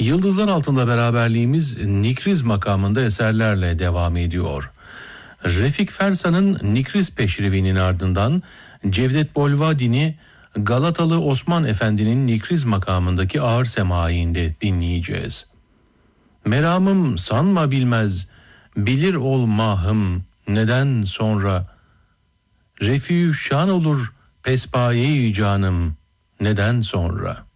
Yıldızlar altında beraberliğimiz Nikriz makamında eserlerle devam ediyor. Refik Fersa'nın Nikriz Peşrivi'nin ardından Cevdet Bolvadin'i Galatalı Osman Efendi'nin Nikriz makamındaki ağır semainde dinleyeceğiz. Meramım sanma bilmez, bilir ol mahım, neden sonra? Refiü şan olur pespaye-i canım, neden sonra?